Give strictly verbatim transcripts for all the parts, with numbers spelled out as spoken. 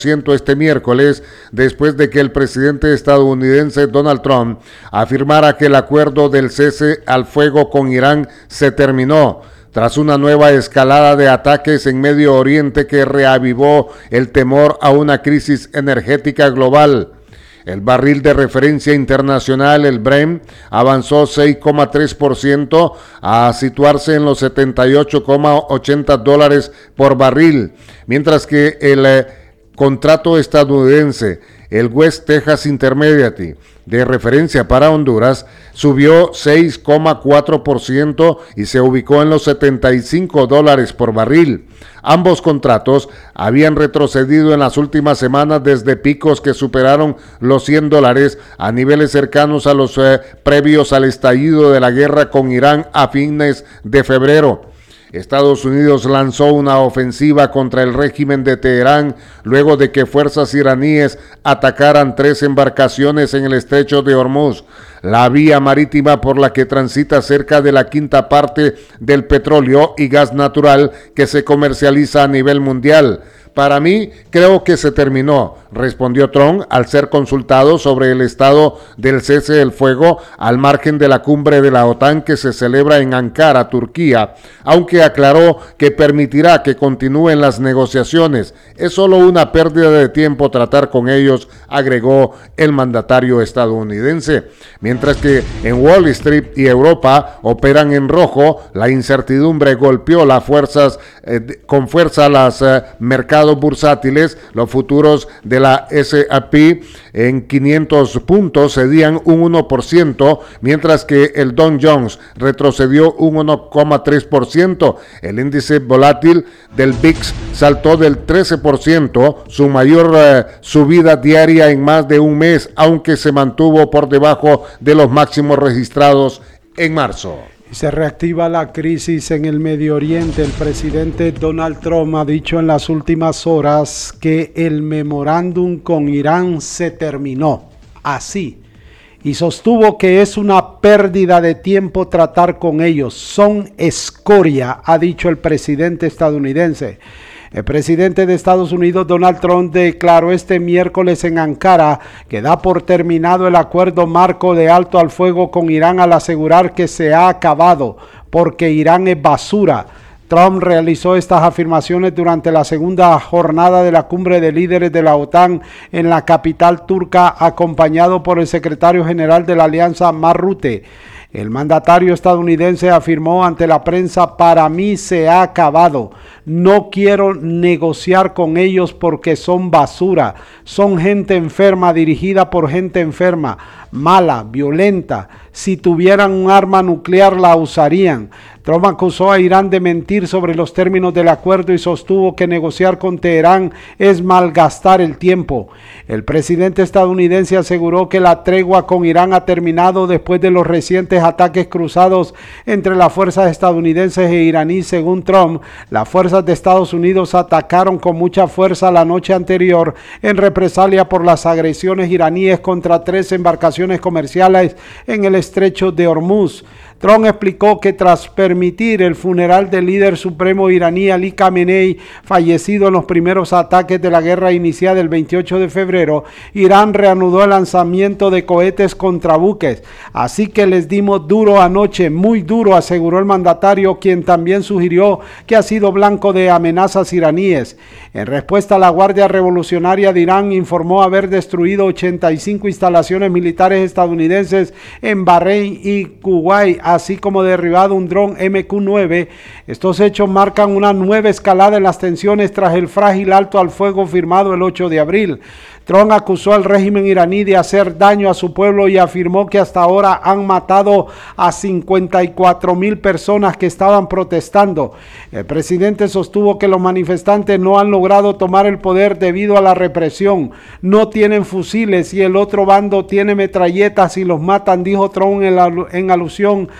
este miércoles, después de que el presidente estadounidense Donald Trump afirmara que el acuerdo del cese al fuego con Irán se terminó, tras una nueva escalada de ataques en Medio Oriente que reavivó el temor a una crisis energética global. El barril de referencia internacional, el Brent, avanzó seis coma tres por ciento a situarse en los setenta y ocho coma ochenta dólares por barril, mientras que el eh, contrato estadounidense, el West Texas Intermediate, de referencia para Honduras, subió seis coma cuatro por ciento y se ubicó en los setenta y cinco dólares por barril. Ambos contratos habían retrocedido en las últimas semanas desde picos que superaron los cien dólares a niveles cercanos a los eh, previos al estallido de la guerra con Irán a fines de febrero. Estados Unidos lanzó una ofensiva contra el régimen de Teherán luego de que fuerzas iraníes atacaran tres embarcaciones en el estrecho de Hormuz, la vía marítima por la que transita cerca de la quinta parte del petróleo y gas natural que se comercializa a nivel mundial. Para mí, creo que se terminó, respondió Trump al ser consultado sobre el estado del cese del fuego al margen de la cumbre de la OTAN que se celebra en Ankara, Turquía, aunque aclaró que permitirá que continúen las negociaciones. Es solo una pérdida de tiempo tratar con ellos, agregó el mandatario estadounidense. Mientras que en Wall Street y Europa operan en rojo, la incertidumbre golpeó las fuerzas, eh, con fuerza las eh, mercados bursátiles. Los futuros de la ese and pe en quinientos puntos cedían un uno por ciento, mientras que el Dow Jones retrocedió un uno coma tres por ciento. El índice volátil del V I X saltó del trece por ciento, su mayor eh, subida diaria en más de un mes, aunque se mantuvo por debajo de los máximos registrados en marzo. Se reactiva la crisis en el Medio Oriente. El presidente Donald Trump ha dicho en las últimas horas que el memorándum con Irán se terminó. Así. Y sostuvo que es una pérdida de tiempo tratar con ellos. Son escoria, ha dicho el presidente estadounidense. El presidente de Estados Unidos, Donald Trump, declaró este miércoles en Ankara que da por terminado el acuerdo marco de alto al fuego con Irán al asegurar que se ha acabado, porque Irán es basura. Trump realizó estas afirmaciones durante la segunda jornada de la cumbre de líderes de la OTAN en la capital turca, acompañado por el secretario general de la alianza, Mark Rutte. El mandatario estadounidense afirmó ante la prensa: para mí se ha acabado, no quiero negociar con ellos porque son basura, son gente enferma dirigida por gente enferma, mala, violenta, si tuvieran un arma nuclear la usarían. Trump acusó a Irán de mentir sobre los términos del acuerdo y sostuvo que negociar con Teherán es malgastar el tiempo. El presidente estadounidense aseguró que la tregua con Irán ha terminado después de los recientes ataques cruzados entre las fuerzas estadounidenses e iraníes. Según Trump, las fuerzas de Estados Unidos atacaron con mucha fuerza la noche anterior en represalia por las agresiones iraníes contra tres embarcaciones comerciales en el estrecho de Hormuz. Trump explicó que tras permitir el funeral del líder supremo iraní Ali Khamenei, fallecido en los primeros ataques de la guerra iniciada el veintiocho de febrero, Irán reanudó el lanzamiento de cohetes contra buques. Así que les dimos duro anoche, muy duro, aseguró el mandatario, quien también sugirió que ha sido blanco de amenazas iraníes. En respuesta, la Guardia Revolucionaria de Irán informó haber destruido ochenta y cinco instalaciones militares estadounidenses en Bahrein y Kuwait, así como derribado un dron eme cu nueve. Estos hechos marcan una nueva escalada en las tensiones tras el frágil alto al fuego firmado el ocho de abril. Trump acusó al régimen iraní de hacer daño a su pueblo y afirmó que hasta ahora han matado a cincuenta y cuatro mil personas que estaban protestando. El presidente sostuvo que los manifestantes no han logrado tomar el poder debido a la represión. No tienen fusiles y el otro bando tiene metralletas y los matan, dijo Trump en, la, en alusión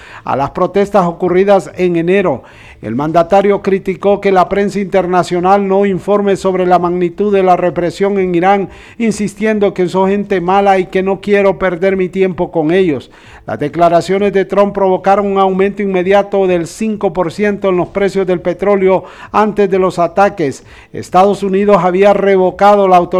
a las protestas ocurridas en enero. El mandatario criticó que la prensa internacional no informe sobre la magnitud de la represión en Irán, insistiendo que son gente mala y que no quiero perder mi tiempo con ellos. Las declaraciones de Trump provocaron un aumento inmediato del cinco por ciento en los precios del petróleo antes de los ataques. Estados Unidos había revocado la autorización